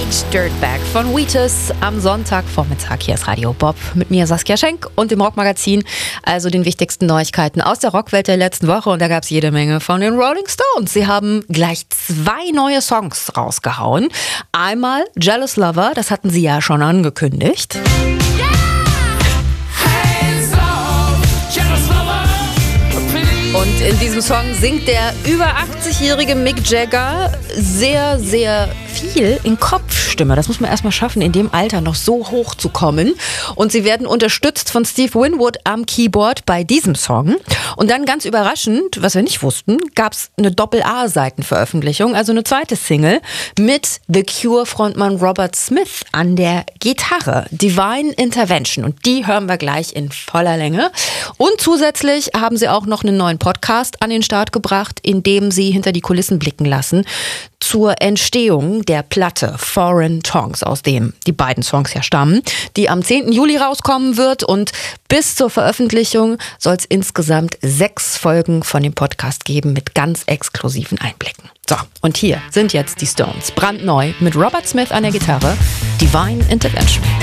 Teenage Dirtbag von Wheatus am Sonntagvormittag. Hier ist Radio Bob mit mir Saskia Schenk und dem Rockmagazin, also den wichtigsten Neuigkeiten aus der Rockwelt der letzten Woche. Und da gab es jede Menge von den Rolling Stones. Sie haben gleich 2 neue Songs rausgehauen. Einmal Jealous Lover, das hatten sie ja schon angekündigt. Und in diesem Song singt der über 80-jährige Mick Jagger sehr, sehr viel in Kopfstimme. Das muss man erstmal schaffen, in dem Alter noch so hoch zu kommen. Und sie werden unterstützt von Steve Winwood am Keyboard bei diesem Song. Und dann ganz überraschend, was wir nicht wussten, gab es eine Doppel-A-Seitenveröffentlichung, also eine zweite Single mit The Cure-Frontmann Robert Smith an der Gitarre. Divine Intervention. Und die hören wir gleich in voller Länge. Und zusätzlich haben sie auch noch einen neuen Podcast an den Start gebracht, in dem sie hinter die Kulissen blicken lassen zur Entstehung der Platte Foreign Tongues, aus dem die beiden Songs ja stammen, die am 10. Juli rauskommen wird. Und bis zur Veröffentlichung soll es insgesamt 6 Folgen von dem Podcast geben mit ganz exklusiven Einblicken. So, und hier sind jetzt die Stones, brandneu mit Robert Smith an der Gitarre, Divine Intervention.